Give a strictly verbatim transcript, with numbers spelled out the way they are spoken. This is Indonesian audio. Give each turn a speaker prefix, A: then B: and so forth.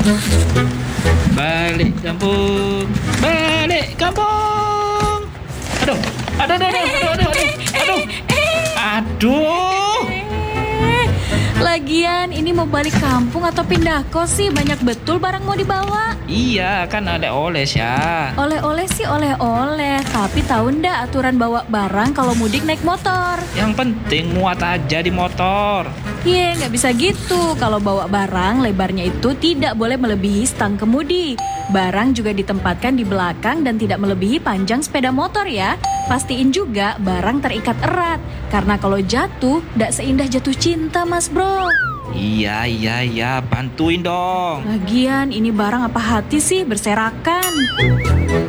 A: Balik kampung, balik kampung. Aduh, aduh, aduh, aduh, aduh, aduh, aduh, aduh.
B: Lagian ini mau balik kampung atau pindah kos sih? Banyak betul barang mau dibawa.
A: Iya, kan oleh-oleh ya.
B: Oleh-oleh sih oleh-oleh, tapi tahu ndak aturan bawa barang kalau mudik naik motor?
A: Yang penting muat aja di motor.
B: Ye, nggak bisa gitu. Kalau bawa barang, lebarnya itu tidak boleh melebihi stang kemudi. Barang juga ditempatkan di belakang dan tidak melebihi panjang sepeda motor ya. Pastiin juga barang terikat erat. Karena kalau jatuh, nggak seindah jatuh cinta mas bro.
A: Iya, iya, iya, bantuin dong.
B: Lagian ini barang apa hati sih berserakan?